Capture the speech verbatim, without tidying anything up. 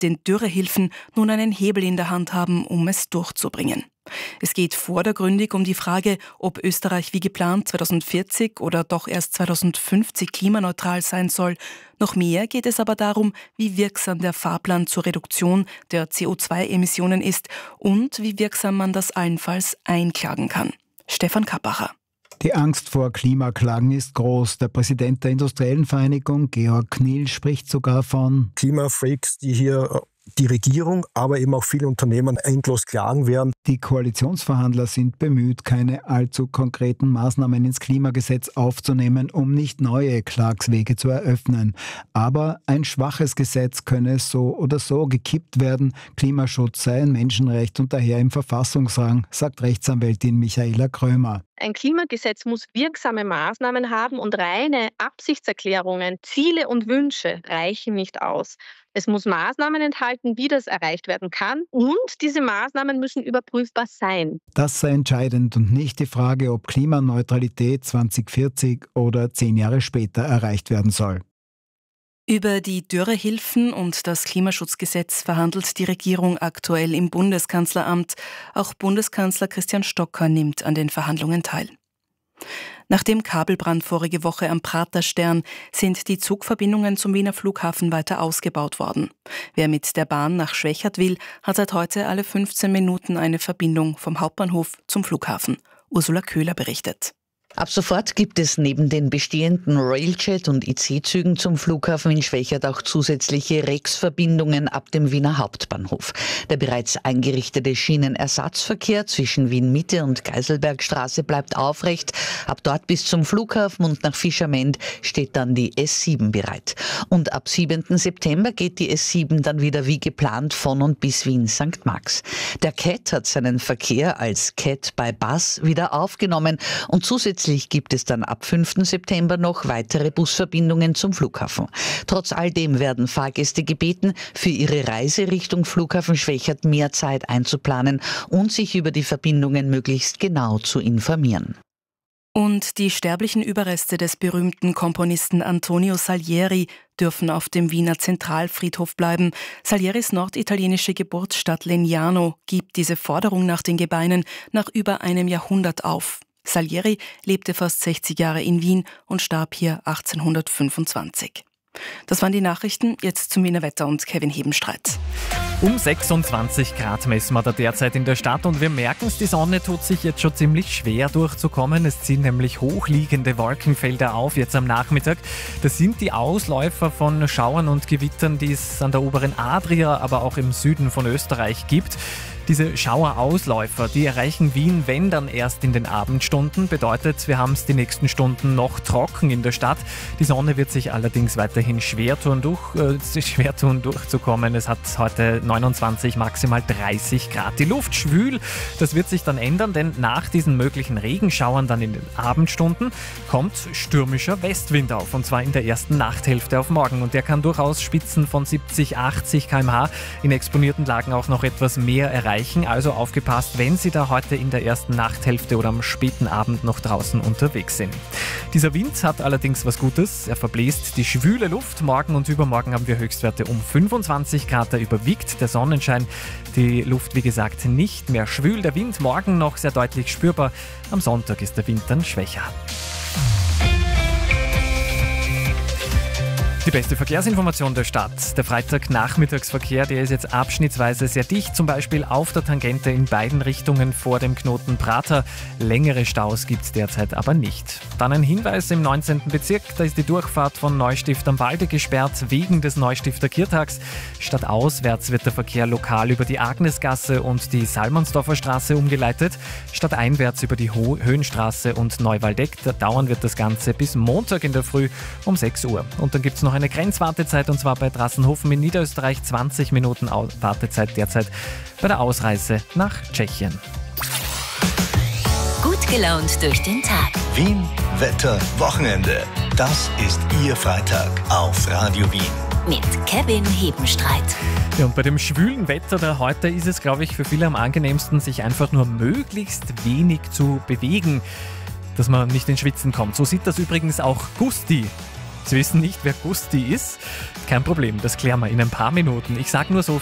mit den Dürrehilfen nun einen Hebel in der Hand haben, um es durchzubringen. Es geht vordergründig um die Frage, ob Österreich wie geplant zweitausendvierzig oder doch erst zweitausendfünfzig klimaneutral sein soll. Noch mehr geht es aber darum, wie wirksam der Fahrplan zur Reduktion der C O zwei Emissionen ist und wie wirksam man das allenfalls einklagen kann. Stefan Kappacher. Die Angst vor Klimaklagen ist groß. Der Präsident der Industriellen Vereinigung, Georg Knill, spricht sogar von Klimafreaks, die hier die Regierung, aber eben auch viele Unternehmen endlos klagen werden. Die Koalitionsverhandler sind bemüht, keine allzu konkreten Maßnahmen ins Klimagesetz aufzunehmen, um nicht neue Klagswege zu eröffnen. Aber ein schwaches Gesetz könne so oder so gekippt werden. Klimaschutz sei ein Menschenrecht und daher im Verfassungsrang, sagt Rechtsanwältin Michaela Krömer. Ein Klimagesetz muss wirksame Maßnahmen haben und reine Absichtserklärungen, Ziele und Wünsche reichen nicht aus. Es muss Maßnahmen enthalten, wie das erreicht werden kann, und diese Maßnahmen müssen überprüfbar sein. Das sei entscheidend und nicht die Frage, ob Klimaneutralität zweitausendvierzig oder zehn Jahre später erreicht werden soll. Über die Dürrehilfen und das Klimaschutzgesetz verhandelt die Regierung aktuell im Bundeskanzleramt. Auch Bundeskanzler Christian Stocker nimmt an den Verhandlungen teil. Nach dem Kabelbrand vorige Woche am Praterstern sind die Zugverbindungen zum Wiener Flughafen weiter ausgebaut worden. Wer mit der Bahn nach Schwechat will, hat seit heute alle fünfzehn Minuten eine Verbindung vom Hauptbahnhof zum Flughafen. Ursula Köhler berichtet. Ab sofort gibt es neben den bestehenden Railjet- und I C-Zügen zum Flughafen in Schwechat auch zusätzliche Rex-Verbindungen ab dem Wiener Hauptbahnhof. Der bereits eingerichtete Schienenersatzverkehr zwischen Wien-Mitte und Geiselbergstraße bleibt aufrecht. Ab dort bis zum Flughafen und nach Fischerment steht dann die S sieben bereit. Und ab siebenten September geht die S sieben dann wieder wie geplant von und bis Wien Sankt Marx. Der C A T hat seinen Verkehr als C A T by Bus wieder aufgenommen und zusätzlich Zusätzlich gibt es dann ab fünften September noch weitere Busverbindungen zum Flughafen. Trotz all dem werden Fahrgäste gebeten, für ihre Reise Richtung Flughafen Schwechat mehr Zeit einzuplanen und sich über die Verbindungen möglichst genau zu informieren. Und die sterblichen Überreste des berühmten Komponisten Antonio Salieri dürfen auf dem Wiener Zentralfriedhof bleiben. Salieris norditalienische Geburtsstadt Legnano gibt diese Forderung nach den Gebeinen nach über einem Jahrhundert auf. Salieri lebte fast sechzig Jahre in Wien und starb hier achtzehnhundertfünfundzwanzig. Das waren die Nachrichten, jetzt zum Wiener Wetter und Kevin Hebenstreit. Um sechsundzwanzig Grad messen wir da derzeit in der Stadt und wir merken es, die Sonne tut sich jetzt schon ziemlich schwer durchzukommen. Es ziehen nämlich hochliegende Wolkenfelder auf jetzt am Nachmittag. Das sind die Ausläufer von Schauern und Gewittern, die es an der oberen Adria, aber auch im Süden von Österreich gibt. Diese Schauerausläufer, die erreichen Wien, wenn dann erst in den Abendstunden. Bedeutet, wir haben es die nächsten Stunden noch trocken in der Stadt. Die Sonne wird sich allerdings weiterhin schwer tun, durch, äh, schwer tun durchzukommen. Es hat heute neunundzwanzig, maximal dreißig Grad. Die Luft schwül, das wird sich dann ändern, denn nach diesen möglichen Regenschauern dann in den Abendstunden kommt stürmischer Westwind auf. Und zwar in der ersten Nachthälfte auf morgen. Und der kann durchaus Spitzen von siebzig, achtzig Kilometer pro Stunde, in exponierten Lagen auch noch etwas mehr erreichen. Also aufgepasst, wenn Sie da heute in der ersten Nachthälfte oder am späten Abend noch draußen unterwegs sind. Dieser Wind hat allerdings was Gutes. Er verbläst die schwüle Luft. Morgen und übermorgen haben wir Höchstwerte um fünfundzwanzig Grad. Da überwiegt der Sonnenschein. Die Luft, wie gesagt, nicht mehr schwül. Der Wind morgen noch sehr deutlich spürbar. Am Sonntag ist der Wind dann schwächer. Die beste Verkehrsinformation der Stadt. Der Freitagnachmittagsverkehr, der ist jetzt abschnittsweise sehr dicht, zum Beispiel auf der Tangente in beiden Richtungen vor dem Knoten Prater. Längere Staus gibt es derzeit aber nicht. Dann ein Hinweis im neunzehnten Bezirk, da ist die Durchfahrt von Neustift am Walde gesperrt wegen des Neustifter Kirtags. Stadtauswärts wird der Verkehr lokal über die Agnesgasse und die Salmonsdorfer Straße umgeleitet, stadteinwärts über die Ho- Höhenstraße und Neuwaldeck. Da dauern wird das Ganze bis Montag in der Früh um sechs Uhr. Und dann gibt es noch eine Grenzwartezeit, und zwar bei Drassenhofen in Niederösterreich, zwanzig Minuten Wartezeit derzeit bei der Ausreise nach Tschechien. Gut gelaunt durch den Tag. Wien, Wetter, Wochenende. Das ist Ihr Freitag auf Radio Wien. Mit Kevin Hebenstreit. Ja, und bei dem schwülen Wetter da heute ist es, glaube ich, für viele am angenehmsten, sich einfach nur möglichst wenig zu bewegen, dass man nicht ins Schwitzen kommt. So sieht das übrigens auch Gusti. Sie wissen nicht, wer Gusti ist? Kein Problem, das klären wir in ein paar Minuten. Ich sage nur so